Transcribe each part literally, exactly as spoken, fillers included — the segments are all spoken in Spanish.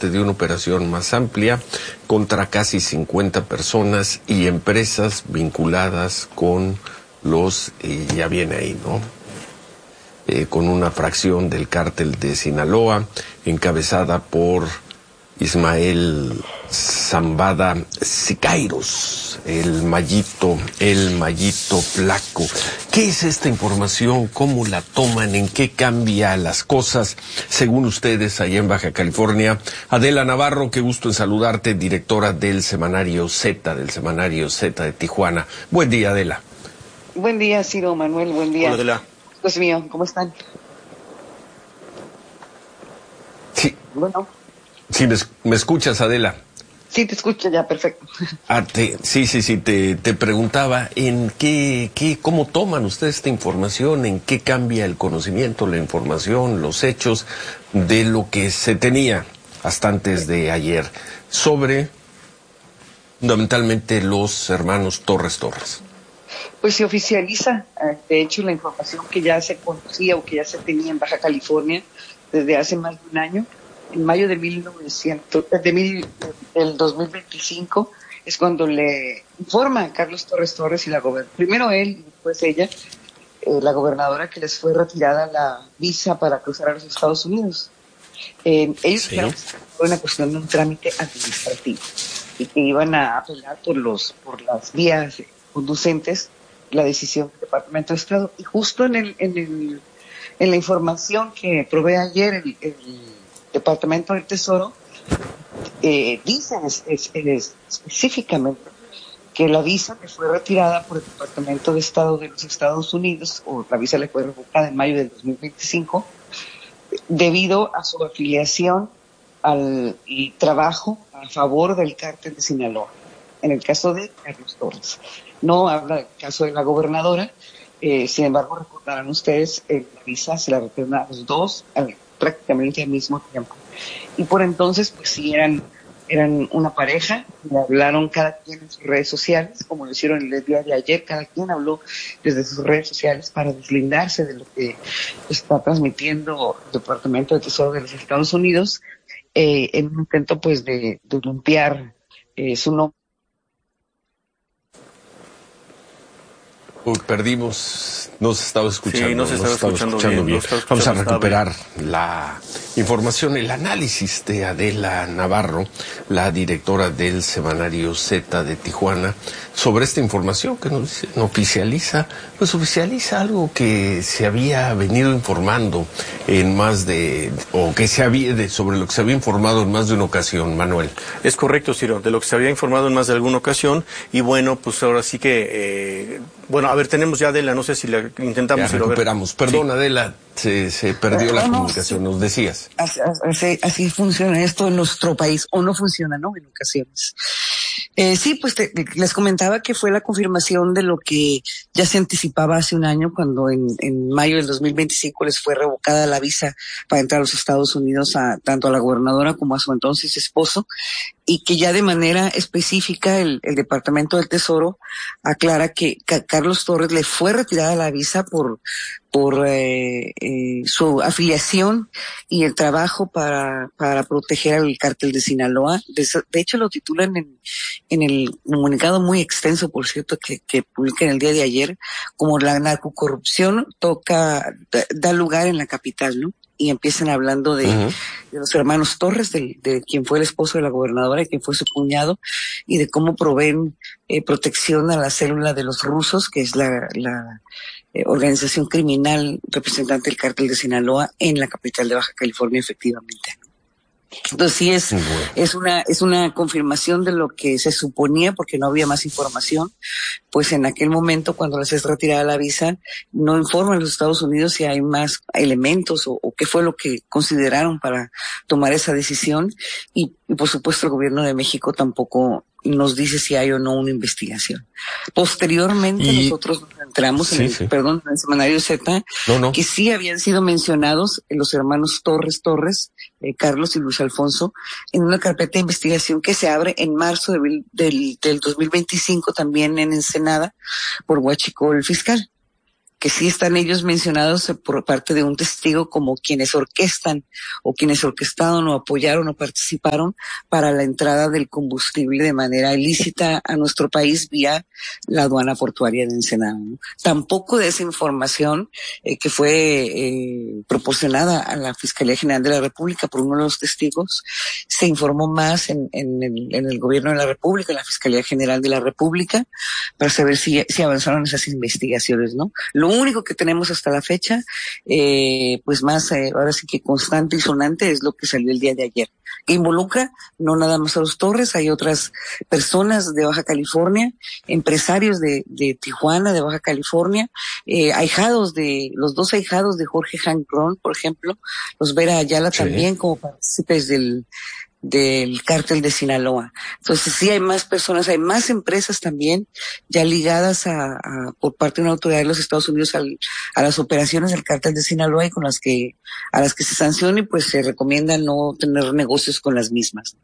parte de una operación más amplia contra casi cincuenta personas y empresas vinculadas con los, eh, ya viene ahí, ¿no? Eh, con una fracción del cártel de Sinaloa, encabezada por Ismael Zambada Siqueiros, el Mayito, el Mayito Flaco. ¿Qué es esta información? ¿Cómo la toman? ¿En qué cambia las cosas según ustedes allá en Baja California? Adela Navarro, qué gusto en saludarte, directora del Semanario Z, del Semanario Z de Tijuana. Buen día, Adela. Buen día, Ciro, Manuel, buen día. Hola, Adela. Pues mío, ¿cómo están? Sí. Bueno. Sí, me, me escuchas, Adela. Sí, te escucho ya, perfecto. Ah, te, sí, sí, sí, te, te preguntaba en qué, qué, cómo toman ustedes esta información, en qué cambia el conocimiento, la información, los hechos de lo que se tenía hasta antes de ayer sobre fundamentalmente los hermanos Torres Torres. Pues se oficializa, de hecho, la información que ya se conocía o que ya se tenía en Baja California desde hace más de un año. En mayo de mil novecientos, de mil, del dos mil veinticinco es cuando le informa a Carlos Torres Torres y la gobernadora, primero él y después ella, eh, la gobernadora, que les fue retirada la visa para cruzar a los Estados Unidos. Eh, ellos Sí. estaban en una cuestión de un trámite administrativo y que iban a apelar por los por las vías conducentes la decisión del Departamento de Estado. Y justo en el en el en la información que provee ayer el, el Departamento del Tesoro, eh, dice es, es, es, específicamente que la visa que fue retirada por el Departamento de Estado de los Estados Unidos, o la visa le fue revocada en mayo del dos mil veinticinco, debido a su afiliación al y trabajo a favor del cártel de Sinaloa, en el caso de Carlos Torres. No habla del caso de la gobernadora, eh, sin embargo recordarán ustedes, eh, la visa se la retiraron a los dos al, prácticamente al mismo tiempo. Y por entonces, pues sí, eran, eran una pareja, y hablaron cada quien en sus redes sociales, como lo hicieron el día de ayer, cada quien habló desde sus redes sociales para deslindarse de lo que está transmitiendo el Departamento de Tesoro de los Estados Unidos, eh, en un intento pues de, de limpiar eh, su nombre. Uy, perdimos, no se estaba escuchando. Sí, no se estaba, no se estaba escuchando, escuchando bien. bien. No Vamos a escuchando recuperar la información, el análisis de Adela Navarro, la directora del Semanario Z de Tijuana, sobre esta información que nos dice, no oficializa, pues oficializa algo que se había venido informando en más de, o que se había, de, sobre lo que se había informado en más de una ocasión, Manuel. Es correcto, Ciro, de lo que se había informado en más de alguna ocasión, y bueno, pues ahora sí que, eh, bueno, a ver, tenemos ya Adela, no sé si la intentamos. Ya recuperamos, perdón, sí. Adela, se, se perdió la no, comunicación, nos decías. Así, así, así funciona esto en nuestro país, o no funciona, ¿no? En ocasiones. Eh, sí, pues te, les comentaba que fue la confirmación de lo que ya se anticipaba hace un año, cuando en, en mayo del dos mil veinticinco les fue revocada la visa para entrar a los Estados Unidos, a tanto a la gobernadora como a su entonces esposo, y que ya de manera específica el, el Departamento del Tesoro aclara que a Carlos Torres le fue retirada la visa por por eh, eh, su afiliación y el trabajo para para proteger al cártel de Sinaloa. De, de hecho, lo titulan en, en el comunicado muy extenso, por cierto, que, que publican el día de ayer, como la narcocorrupción toca, da, da lugar en la capital, ¿no? Y empiezan hablando de, uh-huh. de los hermanos Torres, de, de quien fue el esposo de la gobernadora y quien fue su cuñado, y de cómo proveen eh, protección a la célula de los rusos, que es la, la eh, organización criminal representante del cártel de Sinaloa en la capital de Baja California, efectivamente. Entonces sí es, bueno. es una, es una confirmación de lo que se suponía, porque no había más información. Pues en aquel momento, cuando les es retirada la visa, no informan a los Estados Unidos si hay más elementos o, o qué fue lo que consideraron para tomar esa decisión. Y, y por supuesto el gobierno de México tampoco nos dice si hay o no una investigación. Posteriormente y... nosotros nos entramos sí, en el, sí. perdón, en el Semanario Z, no, no. que sí habían sido mencionados los hermanos Torres Torres, eh, Carlos y Luis Alfonso, en una carpeta de investigación que se abre en marzo de, del, del dos mil veinticinco, también en Ensenada, por Huachicol Fiscal. que sí están ellos mencionados por parte de un testigo como quienes orquestan o quienes orquestaron o apoyaron o participaron para la entrada del combustible de manera ilícita a nuestro país vía la aduana portuaria de Ensenada, ¿no? Tampoco de esa información eh, que fue eh, proporcionada a la Fiscalía General de la República por uno de los testigos, se informó más en, en, el, en el Gobierno de la República, en la Fiscalía General de la República, para saber si, si avanzaron esas investigaciones, ¿no? Lo único que tenemos hasta la fecha, eh, pues más, eh, ahora sí que constante y sonante, es lo que salió el día de ayer, que involucra no nada más a los Torres, hay otras personas de Baja California, empresarios de, de Tijuana, de Baja California, eh, ahijados de, los dos ahijados de Jorge Hank Ron, por ejemplo, los Vera Ayala sí. También como partícipes del del cártel de Sinaloa. Entonces sí hay más personas, hay más empresas también ya ligadas a, a por parte de una autoridad de los Estados Unidos al, a las operaciones del cártel de Sinaloa y con las que a las que se sanciona y pues se recomienda no tener negocios con las mismas.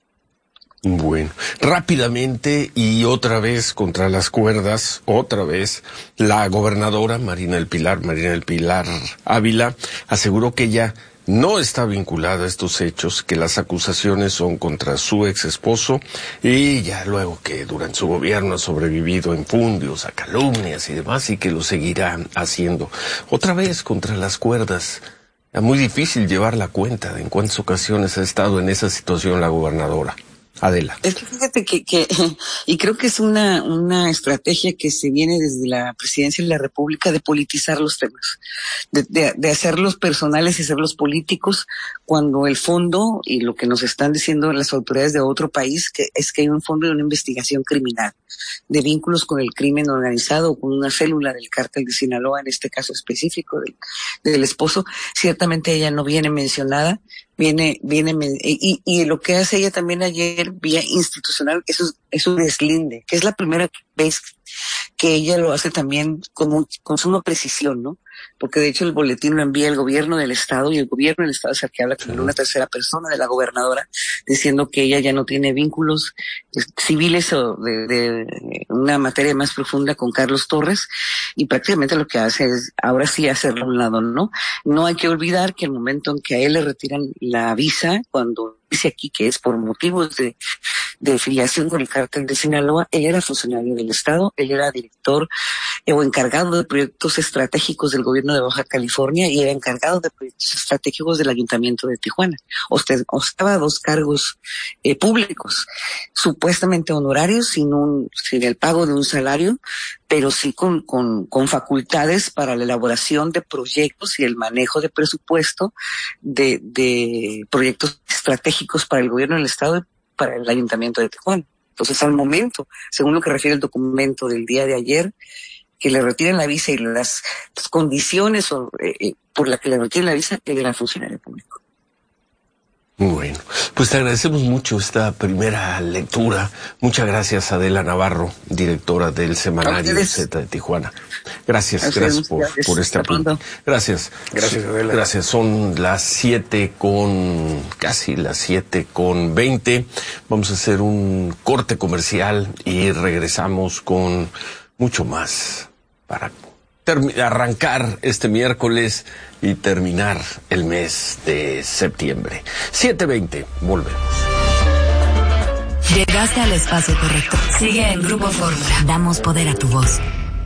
Bueno, rápidamente y otra vez contra las cuerdas, otra vez, la gobernadora Marina del Pilar, Marina del Pilar Ávila, aseguró que ella no está vinculada a estos hechos, que las acusaciones son contra su ex esposo y ya luego que durante su gobierno ha sobrevivido a infundios, a calumnias y demás y que lo seguirá haciendo. Otra vez contra las cuerdas. Es muy difícil llevar la cuenta de en cuántas ocasiones ha estado en esa situación la gobernadora. Adela. Es que fíjate que, que, y creo que es una, una estrategia que se viene desde la presidencia de la República de politizar los temas, de, de, de hacerlos personales y hacerlos políticos, cuando el fondo, y lo que nos están diciendo las autoridades de otro país, que es que hay un fondo de una investigación criminal, de vínculos con el crimen organizado o con una célula del cártel de Sinaloa, en este caso específico del, del esposo. Ciertamente ella no viene mencionada, viene, viene, y, y lo que hace ella también ayer vía institucional, eso es, es un deslinde, que es la primera vez que ella lo hace también con, con suma precisión, ¿no? Porque de hecho el boletín lo envía el gobierno del estado y el gobierno del estado es el que habla con una tercera persona de la gobernadora diciendo que ella ya no tiene vínculos civiles o de, de una materia más profunda con Carlos Torres y prácticamente lo que hace es ahora sí hacerlo a un lado, ¿no? No hay que olvidar que el momento en que a él le retiran la visa, cuando dice aquí que es por motivos de, de filiación con el cártel de Sinaloa, él era funcionario del estado, él era director eh, o encargado de proyectos estratégicos del gobierno de Baja California y era encargado de proyectos estratégicos del Ayuntamiento de Tijuana. Ostentaba dos cargos eh, públicos, supuestamente honorarios, sin un, sin el pago de un salario, pero sí con, con, con facultades para la elaboración de proyectos y el manejo de presupuesto de, de proyectos estratégicos para el gobierno del estado y para el Ayuntamiento de Tijuana. Entonces, al momento, según lo que refiere el documento del día de ayer, que le retiren la visa y las, las condiciones o, eh, por las que le retiren la visa, él era funcionario público. Bueno, pues te agradecemos mucho esta primera lectura. Muchas gracias, Adela Navarro, directora del semanario Z de Tijuana. Gracias, gracias por, por esta opinión. Gracias. Gracias, Adela. Gracias. Son las siete con, casi las siete con veinte. Vamos a hacer un corte comercial y regresamos con mucho más para arrancar este miércoles y terminar el mes de septiembre. siete veinte, volvemos. Llegaste al espacio correcto. Sigue en Grupo Fórmula. Damos poder a tu voz.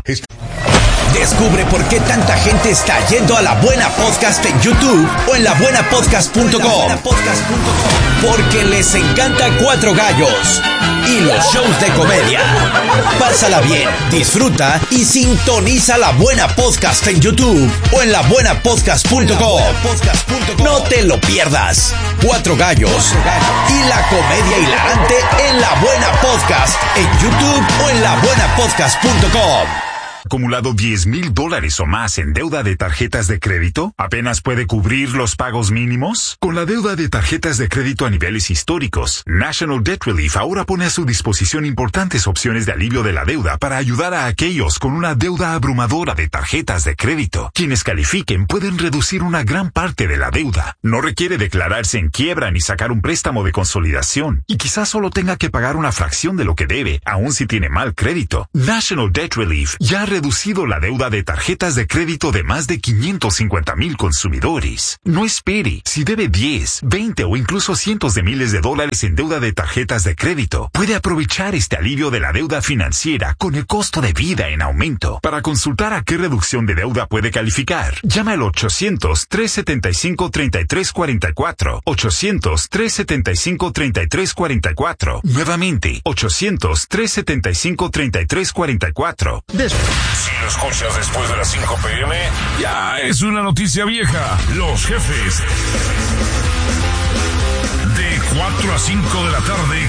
Descubre por qué tanta gente está yendo a La Buena Podcast en YouTube o en la buena podcast punto com. Porque les encanta Cuatro Gallos y los shows de comedia. Pásala bien, disfruta y sintoniza La Buena Podcast en YouTube o en la buena podcast punto com. No te lo pierdas. Cuatro Gallos y la comedia hilarante en La Buena Podcast en YouTube o en la buena podcast punto com. ¿Acumulado diez mil dólares o más en deuda de tarjetas de crédito? ¿Apenas puede cubrir los pagos mínimos? Con la deuda de tarjetas de crédito a niveles históricos, National Debt Relief ahora pone a su disposición importantes opciones de alivio de la deuda para ayudar a aquellos con una deuda abrumadora de tarjetas de crédito. Quienes califiquen pueden reducir una gran parte de la deuda. No requiere declararse en quiebra ni sacar un préstamo de consolidación. Y quizás solo tenga que pagar una fracción de lo que debe, aun si tiene mal crédito. National Debt Relief ya reducido la deuda de tarjetas de crédito de más de quinientos cincuenta mil consumidores. No espere. Si debe diez, veinte o incluso cientos de miles de dólares en deuda de tarjetas de crédito, puede aprovechar este alivio de la deuda financiera con el costo de vida en aumento. Para consultar a qué reducción de deuda puede calificar, llama al ochocientos, trescientos setenta y cinco, treinta y tres cuarenta y cuatro. ochocientos, trescientos setenta y cinco, treinta y tres cuarenta y cuatro. Nuevamente, ochocientos, trescientos setenta y cinco, treinta y tres cuarenta y cuatro. Des- si lo escuchas después de las cinco pe eme, ya es una noticia vieja. Los jefes. De cuatro a cinco de la tarde